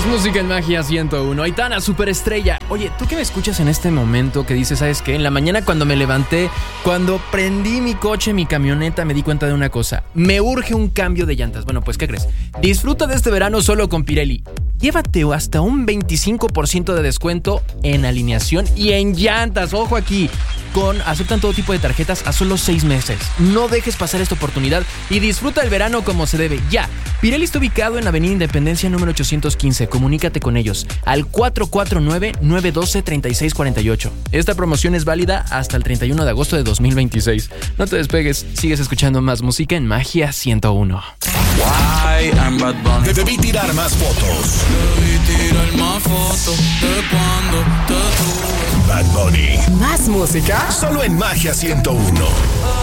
Más música en Magia 101. Aitana, superestrella. Oye, tú que me escuchas en este momento que dices, ¿sabes qué? En la mañana cuando me levanté, cuando prendí mi coche, mi camioneta, me di cuenta de una cosa. Me urge un cambio de llantas. Bueno, pues, ¿qué crees? Disfruta de este verano solo con Pirelli. Llévate hasta un 25% de descuento en alineación y en llantas. Ojo aquí. Aceptan todo tipo de tarjetas a solo 6 meses. No dejes pasar esta oportunidad y disfruta el verano como se debe. Ya. Pirelli está ubicado en Avenida Independencia número 815. Comunícate con ellos al 449-912-3648. Esta promoción es válida hasta el 31 de agosto de 2026. No te despegues. Sigues escuchando más música en Magia 101. Debí tirar más fotos. Debí tirar más fotos de cuando te tuve. Bad Bunny. Más música. Solo en Magia 101.